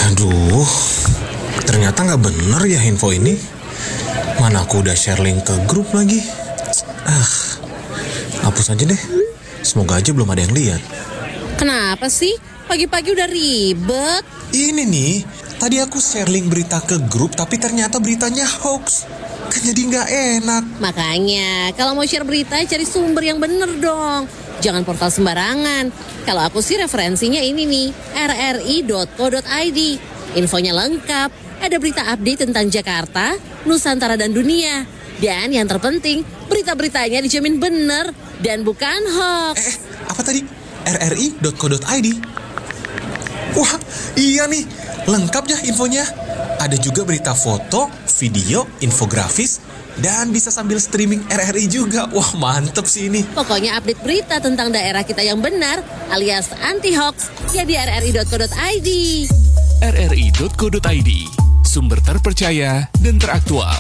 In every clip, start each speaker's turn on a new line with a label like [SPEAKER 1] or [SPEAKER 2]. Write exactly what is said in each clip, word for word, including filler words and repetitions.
[SPEAKER 1] Aduh, ternyata nggak bener ya info ini. Mana aku udah share link ke grup lagi. Ah, hapus aja deh. Semoga aja belum ada yang lihat.
[SPEAKER 2] Kenapa sih? Pagi-pagi udah ribet.
[SPEAKER 1] Ini nih, tadi aku share link berita ke grup, tapi ternyata beritanya hoax. Kan jadi nggak enak.
[SPEAKER 2] Makanya, kalau mau share berita, cari sumber yang bener dong. Jangan portal sembarangan. Kalau aku sih referensinya ini nih, r r i dot co dot i d. Infonya lengkap, ada berita update tentang Jakarta, Nusantara dan dunia. Dan yang terpenting, berita-beritanya dijamin bener dan bukan hoax.
[SPEAKER 1] Eh, apa tadi? r r i dot co dot i d. Wah, iya nih, lengkap ya infonya. Ada juga berita foto, video, infografis, dan bisa sambil streaming R R I juga. Wah, mantep sih ini.
[SPEAKER 2] Pokoknya update berita tentang daerah kita yang benar alias anti-hoax ya di r r i dot co dot i d.
[SPEAKER 3] r r i dot co dot i d, sumber terpercaya dan teraktual.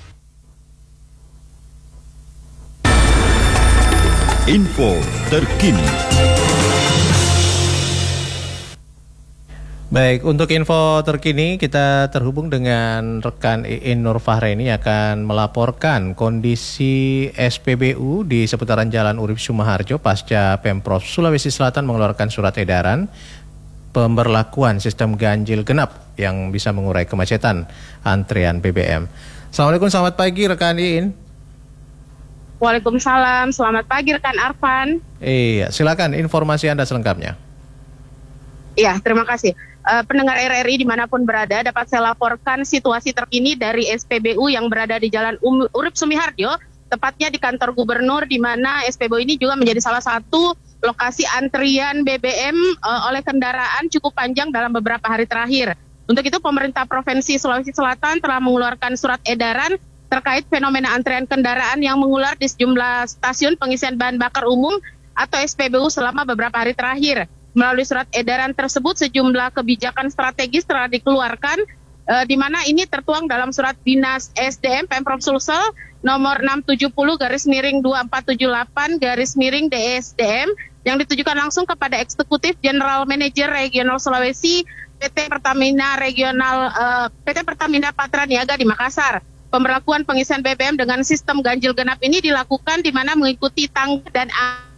[SPEAKER 4] Info terkini.
[SPEAKER 5] Baik, untuk info terkini kita terhubung dengan rekan Iin Nur Fahreni akan melaporkan kondisi S P B U di seputaran Jalan Urip Sumiharjo pasca Pemprov Sulawesi Selatan mengeluarkan surat edaran pemberlakuan sistem ganjil genap yang bisa mengurai kemacetan antrian B B M. Assalamualaikum, selamat pagi rekan Iin.
[SPEAKER 6] Waalaikumsalam, selamat pagi rekan Arfan.
[SPEAKER 5] Iya, silakan informasi Anda selengkapnya.
[SPEAKER 6] Iya, terima kasih. Uh, pendengar R R I dimanapun berada, dapat saya laporkan situasi terkini dari S P B U yang berada di Jalan um, Urip Sumiharjo, tepatnya di kantor gubernur, di mana S P B U ini juga menjadi salah satu lokasi antrian B B M uh, oleh kendaraan cukup panjang dalam beberapa hari terakhir. Untuk itu, pemerintah Provinsi Sulawesi Selatan telah mengeluarkan surat edaran terkait fenomena antrian kendaraan yang mengular di sejumlah stasiun pengisian bahan bakar umum atau S P B U selama beberapa hari terakhir. Melalui surat edaran tersebut, sejumlah kebijakan strategis telah dikeluarkan, eh, di mana ini tertuang dalam surat Dinas S D M Pemprov Sulsel nomor enam ratus tujuh puluh garis miring dua empat tujuh delapan garis miring D S D M yang ditujukan langsung kepada Eksekutif General Manager Regional Sulawesi P T Pertamina Regional eh, P T Pertamina Patra Niaga di Makassar. Pemberlakuan pengisian B B M dengan sistem ganjil genap ini dilakukan di mana mengikuti tangga dan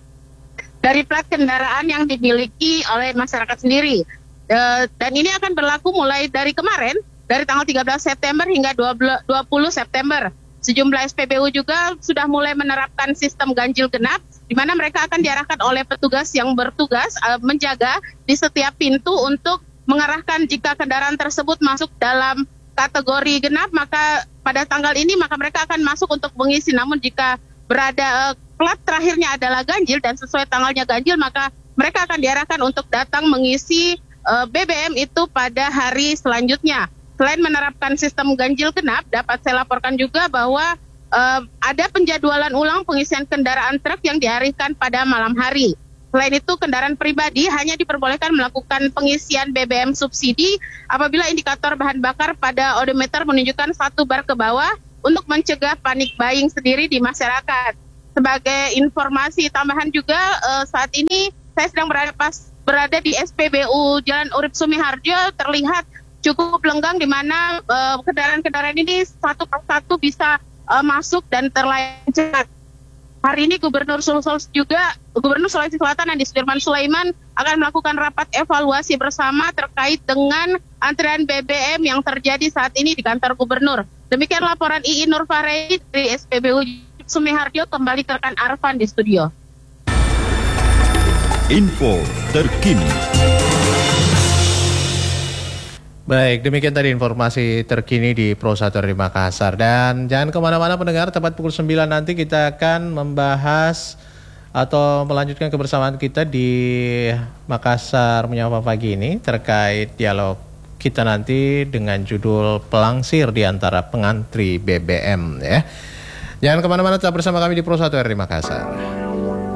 [SPEAKER 6] dari plat kendaraan yang dimiliki oleh masyarakat sendiri. E, dan ini akan berlaku mulai dari kemarin, dari tanggal tiga belas September hingga dua puluh September. Sejumlah S P B U juga sudah mulai menerapkan sistem ganjil genap, di mana mereka akan diarahkan oleh petugas yang bertugas e, menjaga di setiap pintu untuk mengarahkan jika kendaraan tersebut masuk dalam kategori genap, maka pada tanggal ini maka mereka akan masuk untuk mengisi. Namun jika berada e, plat terakhirnya adalah ganjil dan sesuai tanggalnya ganjil, maka mereka akan diarahkan untuk datang mengisi uh, B B M itu pada hari selanjutnya. Selain menerapkan sistem ganjil genap, dapat saya laporkan juga bahwa uh, ada penjadwalan ulang pengisian kendaraan truk yang diarahkan pada malam hari. Selain itu, kendaraan pribadi hanya diperbolehkan melakukan pengisian B B M subsidi apabila indikator bahan bakar pada odometer menunjukkan satu bar ke bawah untuk mencegah panik buying sendiri di masyarakat. Sebagai informasi tambahan juga, uh, saat ini saya sedang berada pas berada di S P B U Jalan Urip Sumiharjo, terlihat cukup lenggang di mana uh, kendaraan-kendaraan ini satu persatu bisa uh, masuk dan terlayani cepat. Hari ini Gubernur Sulsel juga Gubernur Sulawesi Selatan Andi Sudirman Sulaiman akan melakukan rapat evaluasi bersama terkait dengan antrian B B M yang terjadi saat ini di kantor Gubernur. Demikian laporan Iin Nur Fahreni dari S P B U Sumiharjo, kembali ke rekan Arfan di studio.
[SPEAKER 4] Info terkini.
[SPEAKER 5] Baik, demikian tadi informasi terkini di Pro satu di Makassar. Dan jangan kemana-mana pendengar, tepat pukul sembilan nanti kita akan membahas atau melanjutkan kebersamaan kita di Makassar Menyapa Pagi ini terkait dialog kita nanti dengan judul Pelangsir di antara pengantri B B M ya. Jangan kemana-mana, tetap bersama kami di Pro satu R I Makassar.